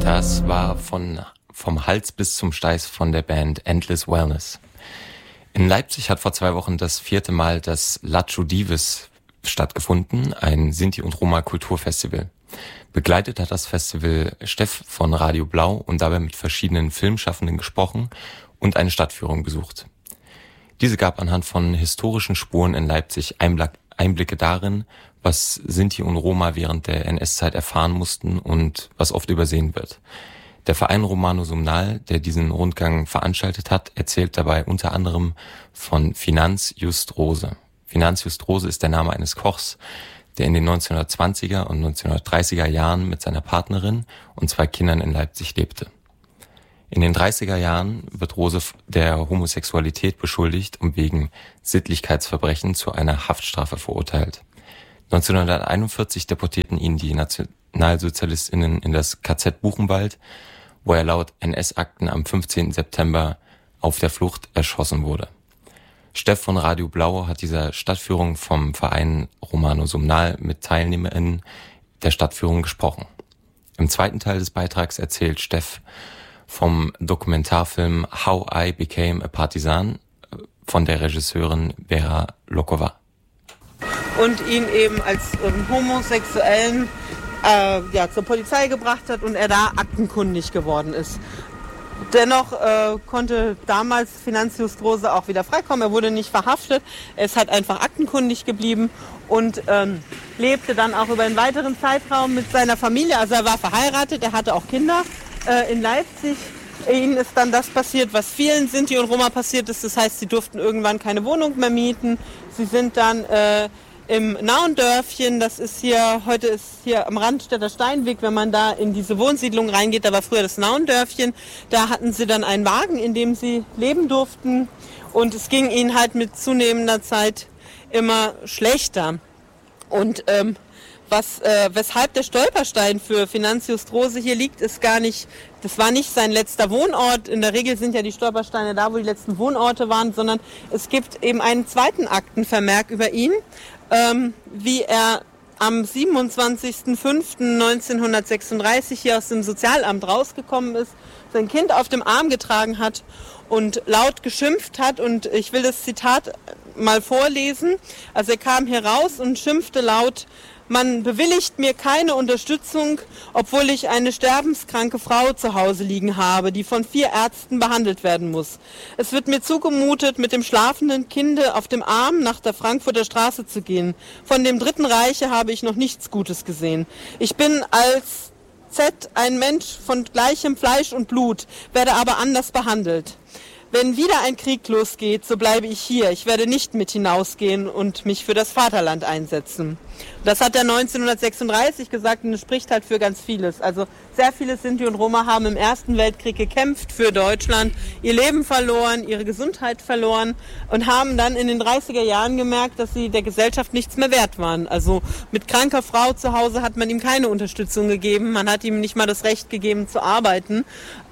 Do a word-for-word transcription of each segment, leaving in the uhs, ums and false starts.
Das war von Vom Hals bis zum Steiß von der Band Endless Wellness. In Leipzig hat vor zwei Wochen das vierte Mal das Lacho Dives stattgefunden, ein Sinti- und Roma-Kulturfestival. Begleitet hat das Festival Steff von Radio Blau und dabei mit verschiedenen Filmschaffenden gesprochen und eine Stadtführung besucht. Diese gab anhand von historischen Spuren in Leipzig Einblicke darin, was Sinti und Roma während der N S-Zeit erfahren mussten und was oft übersehen wird. Der Verein Romano Sumnal, der diesen Rundgang veranstaltet hat, erzählt dabei unter anderem von Finanz Just Rose. Finanz Just Rose ist der Name eines Kochs, der in den neunzehnhundertzwanziger und neunzehnhundertdreißiger Jahren mit seiner Partnerin und zwei Kindern in Leipzig lebte. In den dreißiger Jahren wird Rose der Homosexualität beschuldigt und wegen Sittlichkeitsverbrechen zu einer Haftstrafe verurteilt. neunzehnhunderteinundvierzig deportierten ihn die NationalsozialistInnen in das K Z Buchenwald, wo er laut N S-Akten am fünfzehnten September auf der Flucht erschossen wurde. Steff von Radio Blau hat dieser Stadtführung vom Verein Romano Sumnal mit TeilnehmerInnen der Stadtführung gesprochen. Im zweiten Teil des Beitrags erzählt Steff vom Dokumentarfilm How I Became a Partisan von der Regisseurin Vera Lokova. Und ihn eben als ähm, Homosexuellen äh, ja, zur Polizei gebracht hat und er da aktenkundig geworden ist. Dennoch äh, konnte damals Finanz Just Rose auch wieder freikommen. Er wurde nicht verhaftet, er ist halt einfach aktenkundig geblieben und ähm, lebte dann auch über einen weiteren Zeitraum mit seiner Familie. Also er war verheiratet, er hatte auch Kinder äh, in Leipzig. Ihnen ist dann das passiert, was vielen Sinti und Roma passiert ist. Das heißt, sie durften irgendwann keine Wohnung mehr mieten. Sie sind dann äh, im Naundörfchen, das ist hier, heute ist hier am Randstädter Steinweg, wenn man da in diese Wohnsiedlung reingeht, da war früher das Naundörfchen, da hatten sie dann einen Wagen, in dem sie leben durften und es ging ihnen halt mit zunehmender Zeit immer schlechter. Und ähm, was, äh, weshalb der Stolperstein für Finanz Just Rose hier liegt, ist gar nicht, das war nicht sein letzter Wohnort. In der Regel sind ja die Stolpersteine da, wo die letzten Wohnorte waren, sondern es gibt eben einen zweiten Aktenvermerk über ihn, ähm, wie er am siebenundzwanzigsten fünften neunzehnhundertsechsunddreißig hier aus dem Sozialamt rausgekommen ist, sein Kind auf dem Arm getragen hat und laut geschimpft hat. Und ich will das Zitat mal vorlesen. Also er kam hier raus und schimpfte laut: Man bewilligt mir keine Unterstützung, obwohl ich eine sterbenskranke Frau zu Hause liegen habe, die von vier Ärzten behandelt werden muss. Es wird mir zugemutet, mit dem schlafenden Kinde auf dem Arm nach der Frankfurter Straße zu gehen. Von dem Dritten Reiche habe ich noch nichts Gutes gesehen. Ich bin als Z ein Mensch von gleichem Fleisch und Blut, werde aber anders behandelt. Wenn wieder ein Krieg losgeht, so bleibe ich hier. Ich werde nicht mit hinausgehen und mich für das Vaterland einsetzen. Das hat er neunzehnhundertsechsunddreißig gesagt und das spricht halt für ganz vieles. Also sehr viele Sinti und Roma haben im Ersten Weltkrieg gekämpft für Deutschland, ihr Leben verloren, ihre Gesundheit verloren und haben dann in den dreißiger Jahren gemerkt, dass sie der Gesellschaft nichts mehr wert waren. Also mit kranker Frau zu Hause hat man ihm keine Unterstützung gegeben, man hat ihm nicht mal das Recht gegeben zu arbeiten.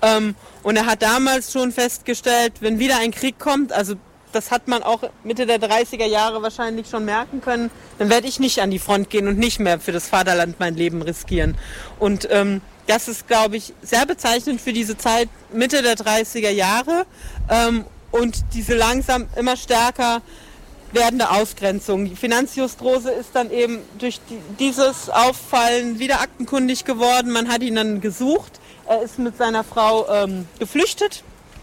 Und er hat damals schon festgestellt, wenn wieder ein Krieg kommt, also das hat man auch Mitte der dreißiger Jahre wahrscheinlich schon merken können, dann werde ich nicht an die Front gehen und nicht mehr für das Vaterland mein Leben riskieren. Und ähm, das ist, glaube ich, sehr bezeichnend für diese Zeit Mitte der dreißiger Jahre ähm, und diese langsam immer stärker werdende Ausgrenzung. Finanz Just Rose ist dann eben durch die, dieses Auffallen wieder aktenkundig geworden. Man hat ihn dann gesucht. Er ist mit seiner Frau ähm, geflüchtet.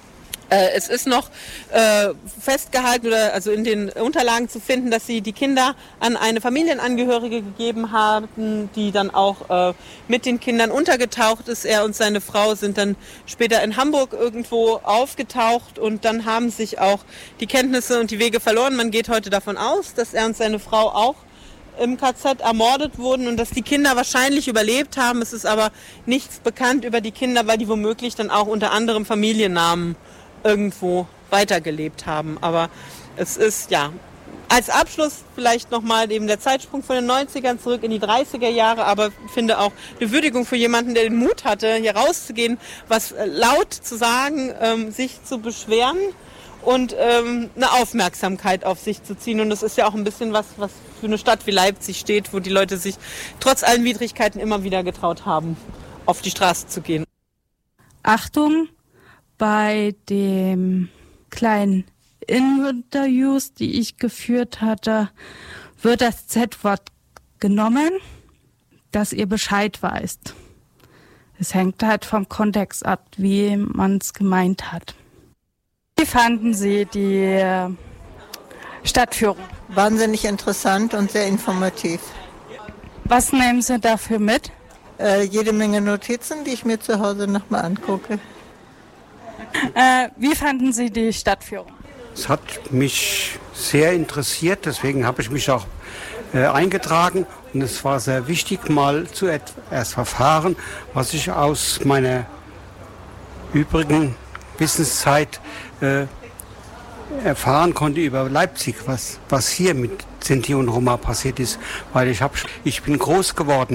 Es ist noch äh, festgehalten oder also in den Unterlagen zu finden, dass sie die Kinder an eine Familienangehörige gegeben haben, die dann auch äh, mit den Kindern untergetaucht ist. Er und seine Frau sind dann später in Hamburg irgendwo aufgetaucht und dann haben sich auch die Kenntnisse und die Wege verloren. Man geht heute davon aus, dass er und seine Frau auch im K Z ermordet wurden und dass die Kinder wahrscheinlich überlebt haben. Es ist aber nichts bekannt über die Kinder, weil die womöglich dann auch unter anderem Familiennamen irgendwo weitergelebt haben. Aber es ist, ja, als Abschluss vielleicht nochmal eben der Zeitsprung von den neunzigern zurück in die dreißiger Jahre, aber ich finde auch eine Würdigung für jemanden, der den Mut hatte, hier rauszugehen, was laut zu sagen, ähm, sich zu beschweren und ähm, eine Aufmerksamkeit auf sich zu ziehen. Und das ist ja auch ein bisschen was, was für eine Stadt wie Leipzig steht, wo die Leute sich trotz allen Widrigkeiten immer wieder getraut haben, auf die Straße zu gehen. Achtung, bei dem kleinen Interviews, die ich geführt hatte, wird das Z-Wort genommen, dass ihr Bescheid weißt. Es hängt halt vom Kontext ab, wie man es gemeint hat. Wie fanden Sie die Stadtführung? Wahnsinnig interessant und sehr informativ. Was nehmen Sie dafür mit? Äh, jede Menge Notizen, die ich mir zu Hause nochmal angucke. Äh, wie fanden Sie die Stadtführung? Es hat mich sehr interessiert, deswegen habe ich mich auch äh, eingetragen. Und es war sehr wichtig, mal zu etwas erfahren, was ich aus meiner übrigen Wissenszeit äh, erfahren konnte über Leipzig, was, was hier mit Sinti und Roma passiert ist. Weil ich, hab, ich bin groß geworden